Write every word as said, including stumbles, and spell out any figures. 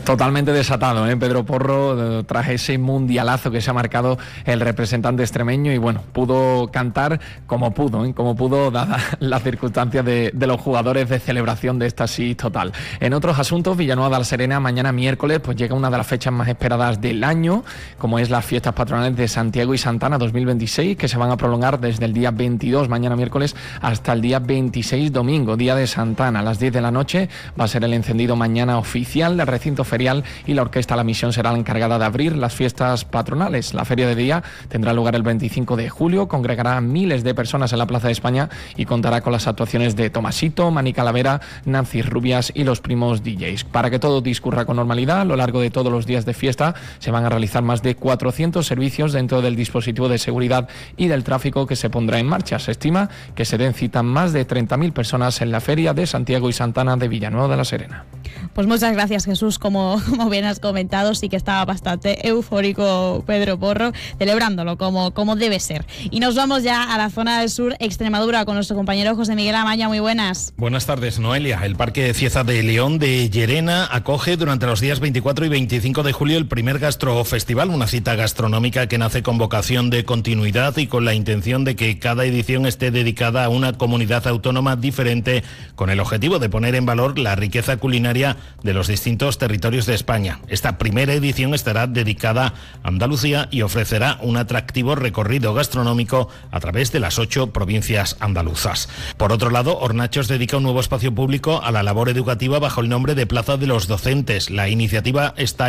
Totalmente desatado, ¿eh? Pedro Porro, tras ese mundialazo que se ha marcado el representante extremeño, y bueno, pudo cantar como pudo, ¿eh? como pudo, dadas las circunstancias de, de los jugadores de celebración de éxtasis total. En otros asuntos, Villanueva de la Serena, mañana miércoles, pues llega una de las fechas más esperadas del año, como es las fiestas patronales de Santiago y Santana dos mil veintiséis, que se van a prolongar desde el día veintidós, mañana miércoles, hasta el día veintiséis, domingo, día de Santana. A las diez de la noche va a ser el encendido mañana oficial del recinto ferial, y la orquesta La Misión será la encargada de abrir las fiestas patronales. La feria de día tendrá lugar el veinticinco de julio, congregará a miles de personas en la Plaza de España y contará con las actuaciones de Tomasito, Mani Calavera, Nancy Rubias y los primos D Js. Para que todo discurra con normalidad, a lo largo de todos los días de fiesta se van a realizar más de cuatrocientos servicios dentro del dispositivo de seguridad y del tráfico que se pondrá en marcha. Se estima que se den cita más de treinta mil personas en la feria de Santiago y Santana de Villanueva de la Serena. Pues muchas gracias, Jesús. Como, como bien has comentado, sí que estaba bastante eufórico Pedro Porro, celebrándolo como, como debe ser. Y nos vamos ya a la zona del sur, Extremadura, con nuestro compañero José Miguel Amaya. Muy buenas. Buenas tardes, Noelia. El Parque Cieza de León de Llerena acoge durante los días veinticuatro y veinticinco de julio el primer Gastrofestival, una cita gastronómica que nace con vocación de continuidad y con la intención de que cada edición esté dedicada a una comunidad autónoma diferente, con el objetivo de poner en valor la riqueza culinaria de los distintos territorios de España. Esta primera edición estará dedicada a Andalucía y ofrecerá un atractivo recorrido gastronómico a través de las ocho provincias andaluzas. Por otro lado, Hornachos dedica un nuevo espacio público a la labor educativa bajo el nombre de Plaza de los Docentes. La iniciativa está